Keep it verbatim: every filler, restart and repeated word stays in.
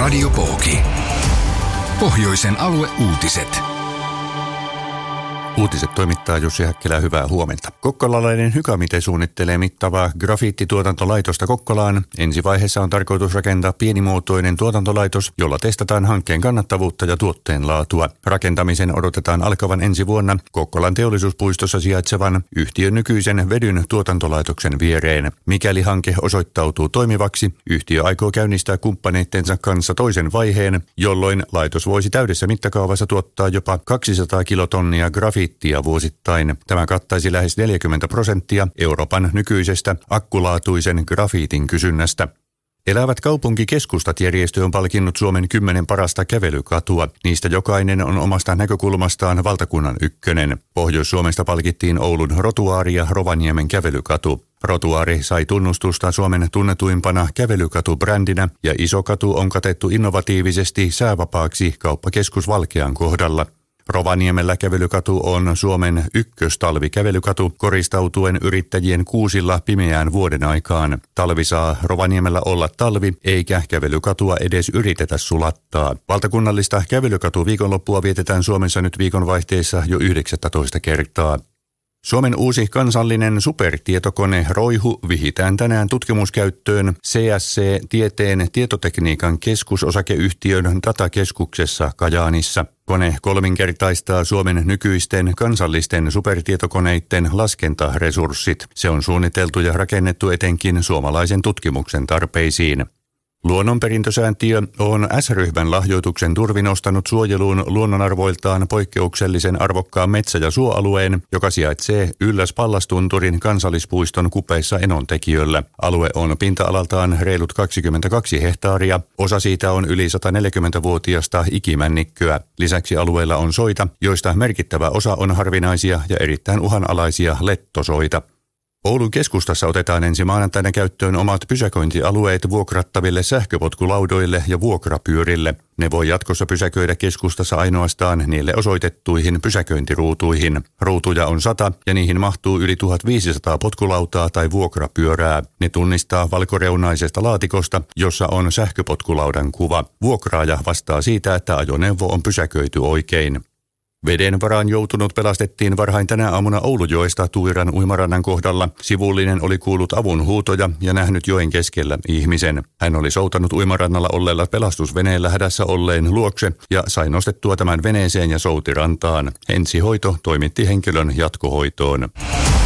Radio Pooki. Pohjoisen alueuutiset. Uutiset toimittaa Jussi Häkkilä, hyvää huomenta. Kokkolalainen Hykamite suunnittelee mittavaa grafiittituotantolaitosta Kokkolaan. Ensi vaiheessa on tarkoitus rakentaa pienimuotoinen tuotantolaitos, jolla testataan hankkeen kannattavuutta ja tuotteen laatua. Rakentamisen odotetaan alkavan ensi vuonna Kokkolan teollisuuspuistossa sijaitsevan yhtiön nykyisen vedyn tuotantolaitoksen viereen. Mikäli hanke osoittautuu toimivaksi, yhtiö aikoo käynnistää kumppaneittensa kanssa toisen vaiheen, jolloin laitos voisi täydessä mittakaavassa tuottaa jopa kaksisataa kilotonnia grafiittia vuosittain. Tämä kattaisi lähes neljäkymmentä prosenttia Euroopan nykyisestä akkulaatuisen grafiitin kysynnästä. Elävät kaupunkikeskustat järjestö on palkinnut Suomen kymmenen parasta kävelykatua. Niistä jokainen on omasta näkökulmastaan valtakunnan ykkönen. Pohjois-Suomesta palkittiin Oulun rotuaari ja Rovaniemen kävelykatu. Rotuaari sai tunnustusta Suomen tunnetuimpana kävelykatubrändinä ja iso katu on katettu innovatiivisesti säävapaaksi kauppakeskus Valkean kohdalla. Rovaniemellä kävelykatu on Suomen ykköstalvikävelykatu koristautuen yrittäjien kuusilla pimeään vuoden aikaan. Talvi saa Rovaniemellä olla talvi, eikä kävelykatua edes yritetä sulattaa. Valtakunnallista kävelykatu viikonloppua vietetään Suomessa nyt viikonvaihteessa jo yhdeksästoista kertaa. Suomen uusi kansallinen supertietokone Roihu vihitään tänään tutkimuskäyttöön C S C Tieteen tietotekniikan keskusosakeyhtiön datakeskuksessa Kajaanissa. Kone kolminkertaistaa Suomen nykyisten kansallisten supertietokoneiden laskentaresurssit. Se on suunniteltu ja rakennettu etenkin suomalaisen tutkimuksen tarpeisiin. Luonnonperintösäätiö on S-ryhmän lahjoituksen turvin nostanut suojeluun luonnonarvoiltaan poikkeuksellisen arvokkaan metsä- ja suoalueen, joka sijaitsee Ylläs-Pallastunturin kansallispuiston kupeissa Enontekiöllä. Alue on pinta-alaltaan reilut kaksikymmentäkaksi hehtaaria. Osa siitä on yli sataneljäkymmentävuotiasta ikimännikköä. Lisäksi alueella on soita, joista merkittävä osa on harvinaisia ja erittäin uhanalaisia lettosoita. Oulun keskustassa otetaan ensi maanantaina käyttöön omat pysäköintialueet vuokrattaville sähköpotkulaudoille ja vuokrapyörille. Ne voi jatkossa pysäköidä keskustassa ainoastaan niille osoitettuihin pysäköintiruutuihin. Ruutuja on sata ja niihin mahtuu yli tuhatviisisataa potkulautaa tai vuokrapyörää. Ne tunnistaa valkoreunaisesta laatikosta, jossa on sähköpotkulaudan kuva. Vuokraaja vastaa siitä, että ajoneuvo on pysäköity oikein. Veden varaan joutunut pelastettiin varhain tänä aamuna Oulujoesta Tuiran uimarannan kohdalla. Sivullinen oli kuullut avun huutoja ja nähnyt joen keskellä ihmisen. Hän oli soutanut uimarannalla olleella pelastusveneellä hädässä olleen luokse ja sai nostettua tämän veneeseen ja souti rantaan. Ensihoito toimitti henkilön jatkohoitoon.